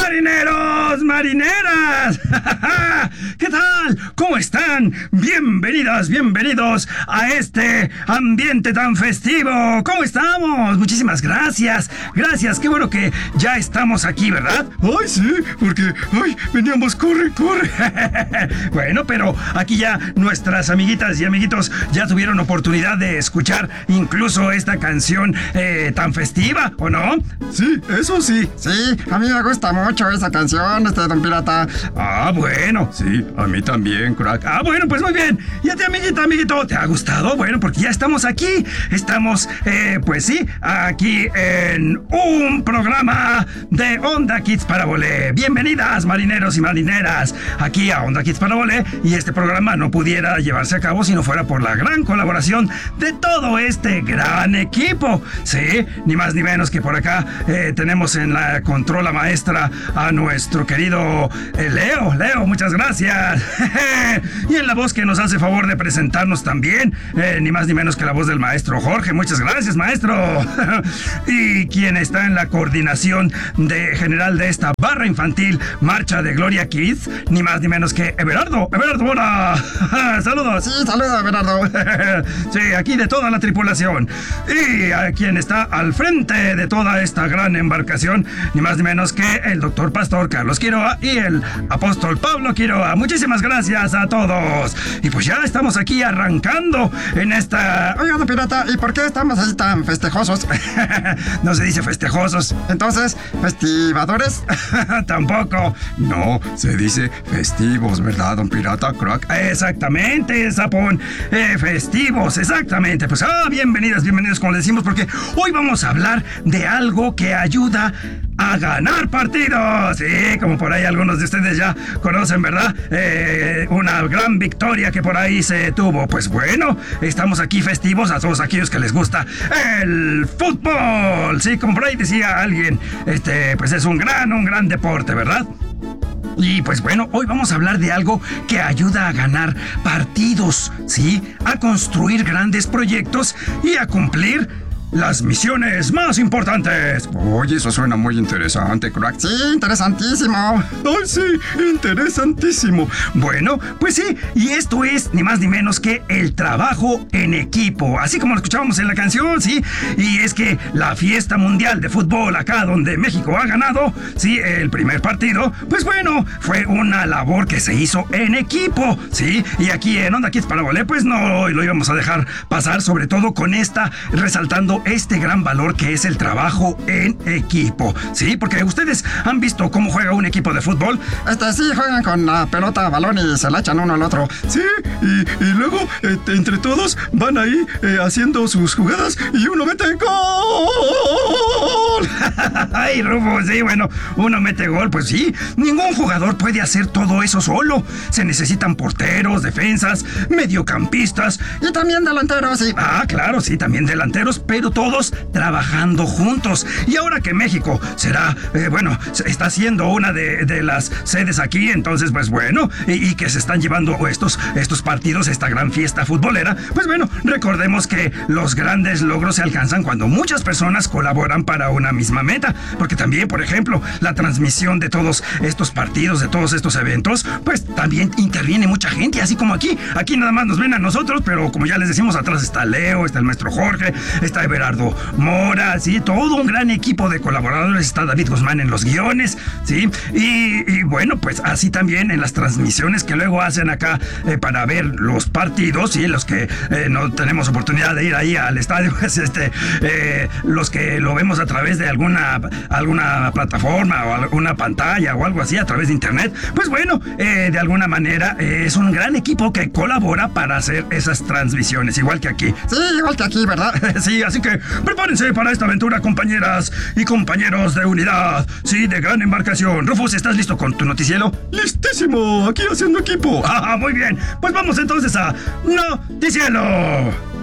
Marineros, marineras, ¿qué tal? ¿Cómo están? Bienvenidas, bienvenidos a este ambiente tan festivo. ¿Cómo estamos? Muchísimas gracias. Gracias, qué bueno que ya estamos aquí, ¿verdad? Ay, sí, porque, veníamos, corre. Bueno, pero aquí ya nuestras amiguitas y amiguitos ya tuvieron oportunidad de escuchar incluso esta canción tan festiva, ¿o no? Sí, eso sí. Sí, a mí me gusta mucho esa canción, Don Pirata. Ah, bueno. Sí, a mí también, crack. Ah, bueno, pues muy bien. ¿Y a ti, amiguita, amiguito, te ha gustado? Bueno, porque ya estamos aquí. Estamos, pues sí, aquí en un programa de Onda Kids Parabolé. Bienvenidas, marineros y marineras, aquí a Onda Kids Parabolé. Y este programa no pudiera llevarse a cabo si no fuera por la gran colaboración de todo este gran equipo. Sí, ni más ni menos que por acá tenemos en la controla maestra a nuestro querido Leo. Leo, muchas gracias. Y en la voz que nos hace favor de presentarnos también, ni más ni menos que la voz del maestro Jorge. Muchas gracias, maestro. Y quien está en la coordinación general de esta barra infantil Marcha de Gloria Kids, ni más ni menos que Everardo. Everardo, hola. Saludos. Sí, saludos, Everardo. Sí, aquí de toda la tripulación. Y a quien está al frente de toda esta gran embarcación, ni más ni menos que el doctor Pastor Carlos Quiroa y el apóstol Pablo Quiroa. Muchísimas gracias a todos. Y pues ya estamos aquí arrancando en esta... Oiga, Don Pirata, ¿y por qué estamos así tan festejosos? No se dice festejosos. Entonces, ¿festivadores? Tampoco. No, se dice festivos, ¿verdad, Don Pirata, crack? Exactamente, Sapón. Festivos, exactamente. Pues bienvenidos, como le decimos, porque hoy vamos a hablar de algo que ayuda a ganar partidos. Sí, como por ahí algunos de ustedes ya conocen, ¿verdad? Una gran victoria que por ahí se tuvo. Pues bueno, estamos aquí festivos a todos aquellos que les gusta el fútbol. Sí, como por ahí decía alguien, pues es un gran deporte, ¿verdad? Y pues bueno, hoy vamos a hablar de algo que ayuda a ganar partidos, ¿sí? A construir grandes proyectos y a cumplir las misiones más importantes. Oye, eso suena muy interesante, crack. Sí, interesantísimo. Ay, sí, interesantísimo. Bueno, pues sí, y esto es ni más ni menos que el trabajo en equipo, así como lo escuchábamos en la canción, sí. Y es que la fiesta mundial de fútbol acá donde México ha ganado, sí, el primer partido, pues bueno, fue una labor que se hizo en equipo, sí. Y aquí en Onda Kids Parabolé, pues no lo íbamos a dejar pasar, sobre todo con resaltando este gran valor que es el trabajo en equipo, ¿sí? Porque ustedes han visto cómo juega un equipo de fútbol. Sí, juegan con la pelota, balón y se la echan uno al otro. Sí, y luego entre todos van ahí haciendo sus jugadas y uno mete gol. Ay, Rufo, sí, bueno, uno mete gol, pues sí. Ningún jugador puede hacer todo eso solo. Se necesitan porteros, defensas, mediocampistas y también delanteros, sí. Ah, claro, sí, también delanteros, pero todos trabajando juntos. Y ahora que México está siendo una de las sedes aquí, entonces pues bueno, y que se están llevando estos partidos, esta gran fiesta futbolera, pues bueno, recordemos que los grandes logros se alcanzan cuando muchas personas colaboran para una misma meta, porque también, por ejemplo, la transmisión de todos estos partidos, de todos estos eventos, pues también interviene mucha gente, así como aquí nada más nos ven a nosotros, pero como ya les decimos, atrás está Leo, está el maestro Jorge, está Everardo Mora, sí, todo un gran equipo de colaboradores, está David Guzmán en los guiones, sí, y bueno, pues así también en las transmisiones que luego hacen acá para ver los partidos, sí, los que no tenemos oportunidad de ir ahí al estadio, pues los que lo vemos a través de alguna plataforma o alguna pantalla o algo así a través de internet, pues bueno, de alguna manera es un gran equipo que colabora para hacer esas transmisiones, igual que aquí. Sí, igual que aquí, ¿verdad? Sí, así que prepárense para esta aventura, compañeras y compañeros de unidad, sí, de gran embarcación. Rufus, ¿estás listo con tu noticiero? Listísimo, aquí haciendo equipo. Muy bien, pues vamos entonces a Noticiero.